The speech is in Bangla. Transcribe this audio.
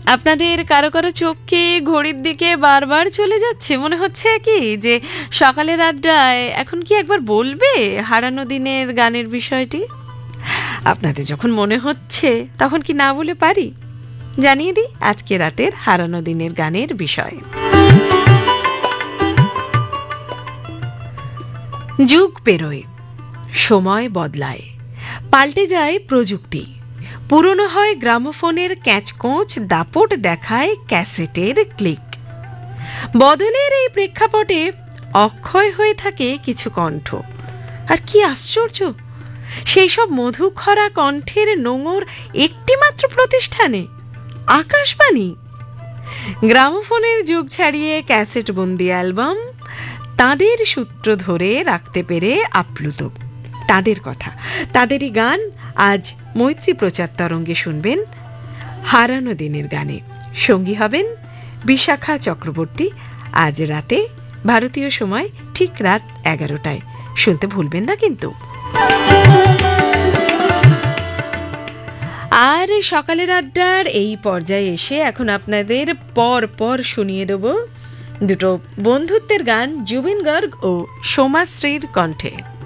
আপনাদের কারো কারো চোখকে ঘড়ির দিকে বারবার চলে যাচ্ছে, মনে হচ্ছে কি যে সকালের আড্ডায় এখন কি একবার বলবে হারানো দিনের গানের বিষয়টি? আপনাদের যখন মনে হচ্ছে তখন কি না বলে পারি? জানিয়ে দিই আজকে রাতের হারানো দিনের গানের বিষয়। যুগ পেরোয়, সময় বদলায়, পাল্টে যায় প্রযুক্তি, পুরনো হয় গ্রামোফোনের ক্যাচকোঁচ, দাপট দেখায় ক্যাসেটের ক্লিক। বদলের এই প্রেক্ষাপটে অক্ষয় হয়ে থাকে কিছু কণ্ঠ। আর কি আশ্চর্য, সেই সব মধুক্ষরা কণ্ঠের নোঙর একটিমাত্র প্রতিষ্ঠানে, আকাশবাণী। গ্রামোফোনের যুগ ছাড়িয়ে ক্যাসেট বন্দি অ্যালবাম, তাদের সূত্র ধরে রাখতে পেরে আপ্লুত। তাদের কথা, তাদেরই গান আজ মৈত্রী প্রচার তরঙ্গে শুনবেন হারানো দিনের গানে। সঙ্গী হবেন বিশাখা চক্রবর্তী। আজ রাতে ভারতীয় সময় ঠিক রাত 11টায়। শুনতে ভুলবেন না কিন্তু। আর সকালের আড্ডার এই পর্যায়ে এসে এখন আপনাদের পর পর শুনিয়ে দেব দুটো বন্ধুত্বের গান জুবিন গার্গ ও সোমাশ্রীর কণ্ঠে।